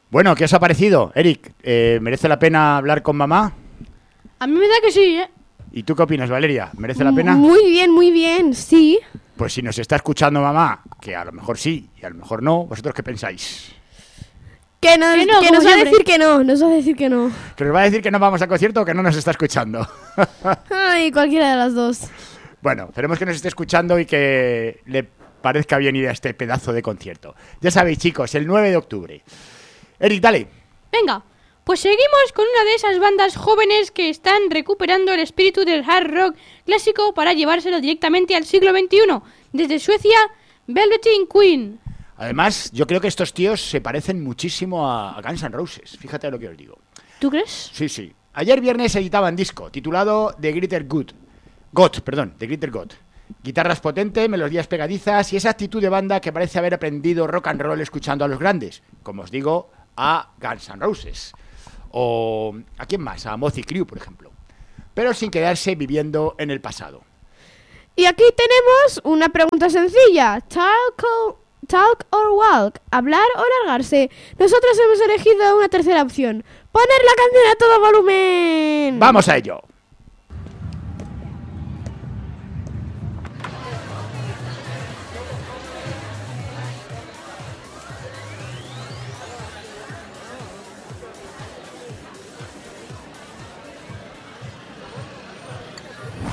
Bueno, ¿qué os ha parecido, Eric? ¿Merece la pena hablar con mamá? A mí me da que sí, ¿eh? ¿Y tú qué opinas, Valeria? ¿Merece la pena? Muy bien, sí. Pues si nos está escuchando mamá, que a lo mejor sí y a lo mejor no, ¿vosotros qué pensáis? Que nos va a decir que no, nos va a decir que no. ¿Que nos va a decir que no vamos al concierto o que no nos está escuchando? Ay, cualquiera de las dos. Bueno, esperemos que nos esté escuchando y que le parezca bien ir a este pedazo de concierto. Ya sabéis, chicos, el 9 de octubre. Eric, dale. Venga, pues seguimos con una de esas bandas jóvenes que están recuperando el espíritu del hard rock clásico para llevárselo directamente al siglo XXI. Desde Suecia, Velveteen Queen. Además, yo creo que estos tíos se parecen muchísimo a Guns N' Roses. Fíjate lo que os digo. ¿Tú crees? Sí, sí. Ayer viernes editaban disco titulado The Greater Good. The Greater God. Guitarras potentes, melodías pegadizas y esa actitud de banda que parece haber aprendido rock and roll escuchando a los grandes. Como os digo, a Guns N' Roses. O ¿a quién más? A Motley Crue, por ejemplo. Pero sin quedarse viviendo en el pasado. Y aquí tenemos una pregunta sencilla. Talk or walk, hablar o largarse. Nosotros hemos elegido una tercera opción. Poner la canción a todo volumen. ¡Vamos a ello!